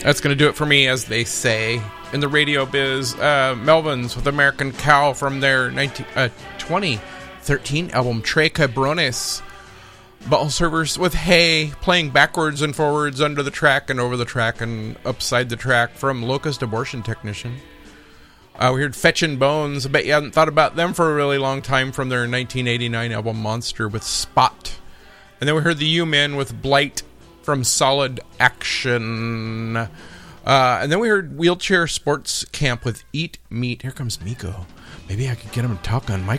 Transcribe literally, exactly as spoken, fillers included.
That's going to do it for me, as they say in the radio biz. Uh, Melvins with American Cow from their nineteen, uh, twenty thirteen album Tres Cabrones. Ball servers with Hay playing backwards and forwards under the track and over the track and upside the track from Locust Abortion Technician. Uh, we heard Fetchin' Bones. I bet you hadn't thought about them for a really long time, from their nineteen eighty-nine album Monster with Spot. And then we heard the U-Men with Blight from Solid Action. Uh, and then we heard Wheelchair Sports Camp with Eat Meat. Here comes Miko. Maybe I could get him to talk on mic